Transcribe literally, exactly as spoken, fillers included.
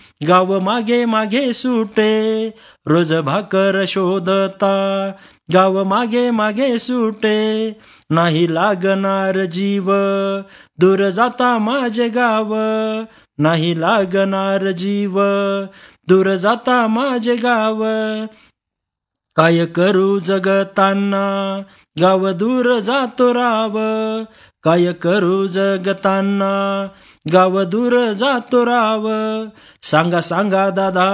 गाव मागे मागे सुटे, रोज भाकर शोधता. गाव मागे मागे सुटे, नाही लागणार जीव, दूर जाता माझे गाव. नाही लागणार जीव, दूर जाता माझे गाव. काय करू जगताना, गाव दूर जातो राव. काय करू जगताना, गाव दूर जातो राव. सांगा सांगा दादा